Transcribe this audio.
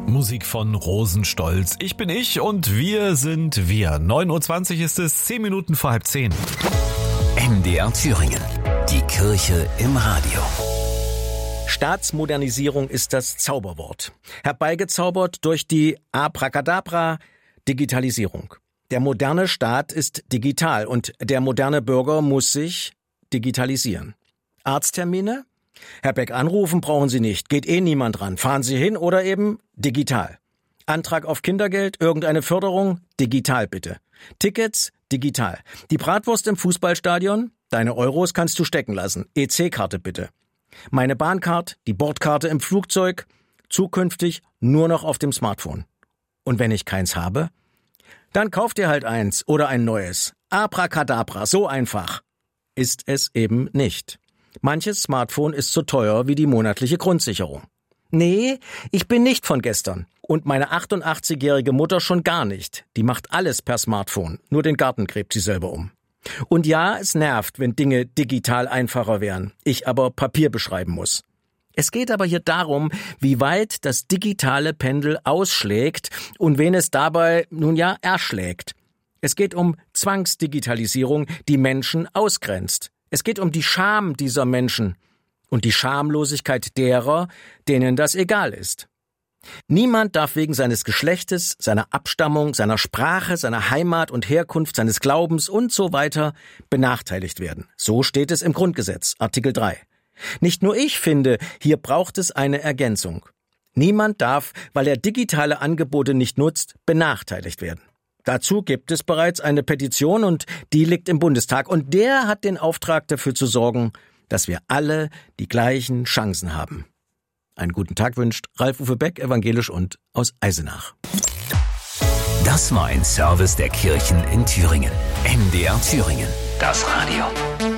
Musik von Rosenstolz. Ich bin ich und wir sind wir. 9.20 Uhr ist es, 10 Minuten vor 9:30. MDR Thüringen. Die Kirche im Radio. Staatsmodernisierung ist das Zauberwort. Herbeigezaubert durch die Abracadabra Digitalisierung. Der moderne Staat ist digital und der moderne Bürger muss sich digitalisieren. Arzttermine? Herr Beck, anrufen brauchen Sie nicht, geht niemand ran. Fahren Sie hin oder eben digital. Antrag auf Kindergeld, irgendeine Förderung? Digital bitte. Tickets? Digital. Die Bratwurst im Fußballstadion? Deine Euros kannst du stecken lassen. EC-Karte bitte. Meine Bahncard, die Bordkarte im Flugzeug? Zukünftig nur noch auf dem Smartphone. Und wenn ich keins habe? Dann kauf dir halt eins oder ein neues. Abracadabra, so einfach. Ist es eben nicht. Manches Smartphone ist so teuer wie die monatliche Grundsicherung. Nee, ich bin nicht von gestern. Und meine 88-jährige Mutter schon gar nicht. Die macht alles per Smartphone. Nur den Garten gräbt sie selber um. Und ja, es nervt, wenn Dinge digital einfacher wären. Ich aber Papier beschreiben muss. Es geht aber hier darum, wie weit das digitale Pendel ausschlägt und wen es dabei, erschlägt. Es geht um Zwangsdigitalisierung, die Menschen ausgrenzt. Es geht um die Scham dieser Menschen und die Schamlosigkeit derer, denen das egal ist. Niemand darf wegen seines Geschlechtes, seiner Abstammung, seiner Sprache, seiner Heimat und Herkunft, seines Glaubens und so weiter benachteiligt werden. So steht es im Grundgesetz, Artikel 3. Nicht nur ich finde, hier braucht es eine Ergänzung. Niemand darf, weil er digitale Angebote nicht nutzt, benachteiligt werden. Dazu gibt es bereits eine Petition und die liegt im Bundestag und der hat den Auftrag dafür zu sorgen, dass wir alle die gleichen Chancen haben. Einen guten Tag wünscht Ralf-Uwe Beck, evangelisch und aus Eisenach. Das war ein Service der Kirchen in Thüringen. MDR Thüringen. Das Radio.